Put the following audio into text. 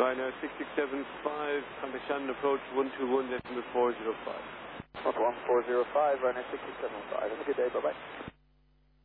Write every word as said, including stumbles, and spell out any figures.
Ryanair six six seven five, contact Shannon approach one two one, decimal four zero five. one one four zero five, Ryanair six six seven five. Have a good day, bye-bye.